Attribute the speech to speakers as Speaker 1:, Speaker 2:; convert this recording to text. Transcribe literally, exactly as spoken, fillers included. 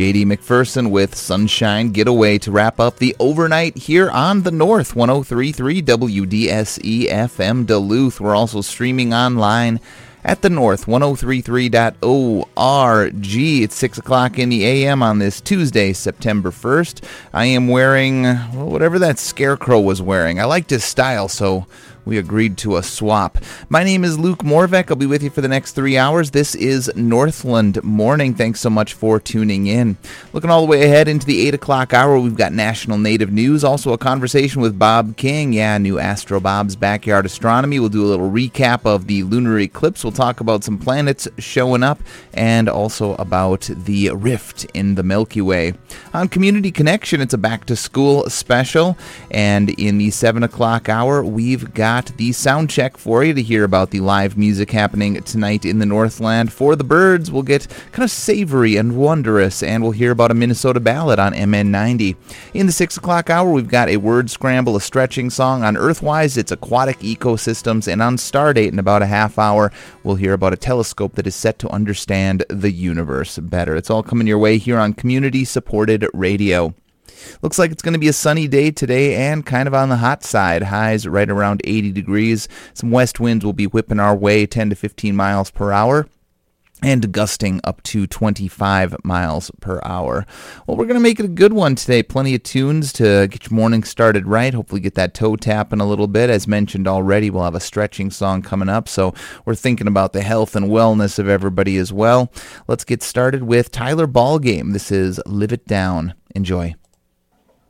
Speaker 1: J D McPherson with Sunshine Getaway to wrap up the overnight here on the North, one oh three point three W D S E F M Duluth. We're also streaming online at the North, ten thirty-three dot org. It's six o'clock in the a m on this Tuesday, September first. I am wearing, well, whatever that scarecrow was wearing. I liked his style, so we agreed to a swap. My name is Luke Morvek. I'll be with you for the next three hours. This is Northland Morning. Thanks so much for tuning in. Looking all the way ahead into the eight o'clock hour, we've got National Native News, also a conversation with Bob King. Yeah, new Astro Bob's Backyard Astronomy. We'll do a little recap of the lunar eclipse. We'll talk about some planets showing up and also about the rift in the Milky Way. On Community Connection, it's a back-to-school special, and in the seven o'clock hour, we've got the sound check for you to hear about the live music happening tonight in the Northland. For the birds, we'll get kind of savory and wondrous, and we'll hear about a Minnesota ballad on M N ninety. In the six o'clock hour, we've got a word scramble, a stretching song. On Earthwise, it's aquatic ecosystems, and on Stardate, in about a half hour, we'll hear about a telescope that is set to understand the universe better. It's all coming your way here on community-supported radio. Looks like it's going to be a sunny day today and kind of on the hot side. Highs right around eighty degrees. Some west winds will be whipping our way, ten to fifteen miles per hour. And gusting up to twenty-five miles per hour. Well, we're going to make it a good one today. Plenty of tunes to get your morning started right. Hopefully get that toe tapping a little bit. As mentioned already, we'll have a stretching song coming up. So we're thinking about the health and wellness of everybody as well. Let's get started with Tyler Ballgame. This is Live It Down. Enjoy.